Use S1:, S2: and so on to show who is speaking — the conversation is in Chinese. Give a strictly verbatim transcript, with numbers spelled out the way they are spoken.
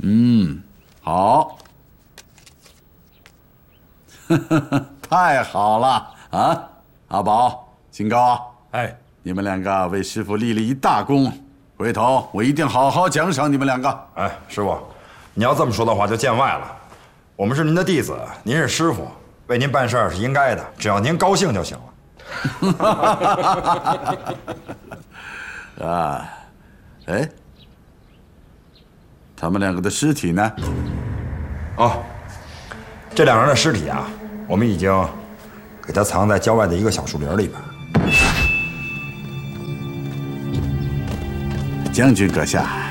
S1: 嗯，好，太好了啊！阿宝、金高，
S2: 哎，
S1: 你们两个为师傅立了一大功，回头我一定好好奖赏你们两个。
S2: 哎，师傅，你要这么说的话就见外了。我们是您的弟子，您是师傅，为您办事儿是应该的，只要您高兴就行了。
S1: 啊，哎，他们两个的尸体呢？
S2: 哦，这两人的尸体啊，我们已经给他藏在郊外的一个小树林里边。
S1: 将军阁下。